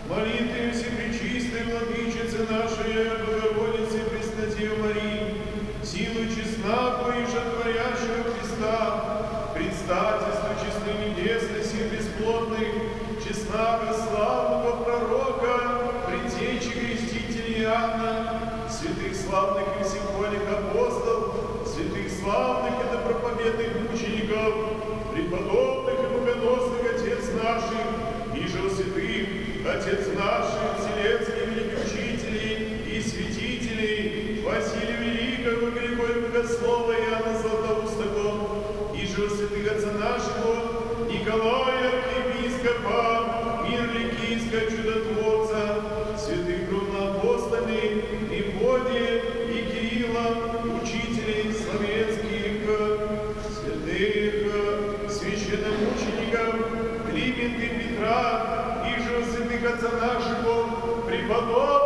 Молитвы Всепречистой Владычицы нашей, Богородицы Преснодевы Марии, силу честнаку и жотворящего Христа, предстательству честной небесной, сил бесплотной, честнака славного пророка, предтечи крестителя Иоанна, святых славных и всехвольных апостолов, святых славных и доброповедных мучеников, преподобных и богоносных отец наших, и же святых, отец наших, вселенских великих учителей и святителей, Василия Великого, Григория Богослова, Иоанна Златоустого, и же святых отца нашего, Николая архиепископа, мир Ликийского чудотворца, святых равноапостольных, Мефодия и Кирилла, учителей славянских, святых священномучеников, Климента и Петра, и же святых отца нашего, преподобных